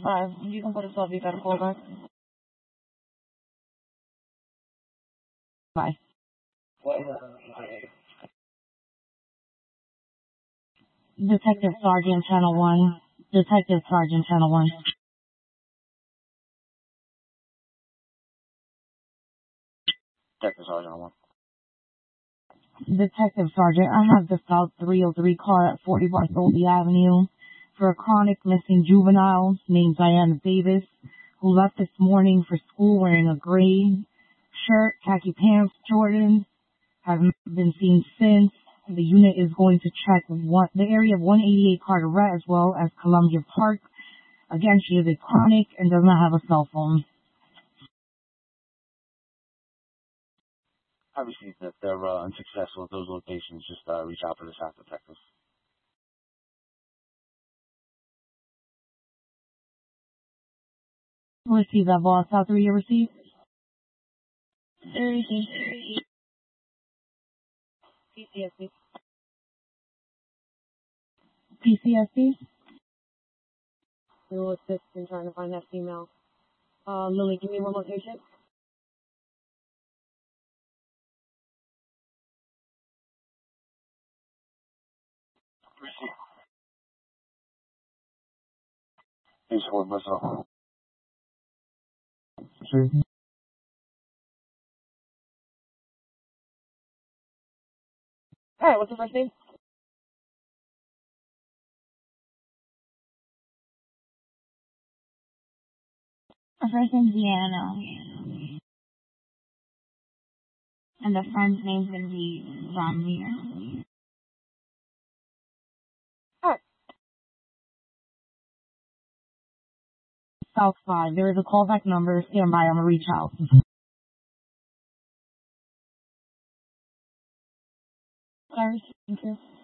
5. You can put a selfie, got a callback. Bye. Detective Sergeant Channel 1. Detective Sergeant Channel 1. Detective Sergeant 1. Detective Sergeant, I have the South 303 car at 41 Dolby Avenue for a chronic missing juvenile named Diana Davis, who left this morning for school wearing a gray shirt, khaki pants, Jordan. Hasn't been seen since. The unit is going to check the area of 188 Carteret as well as Columbia Park. Again, she is a chronic and does not have a cell phone. Obviously, if they're unsuccessful at those locations, just reach out to the South Detectives. Receive that, boss. South 3 you receive? PCSD. PCSD? We'll assist in trying to find that female. Lily, give me one location. Receive. Please hold myself. Sure. Alright, what's the first name? Her first name's Deanna. And the friend's name's gonna be Ranveer. Alright. South 5. There is a callback number. Stand by. I'm gonna reach out. Sorry. Thank you.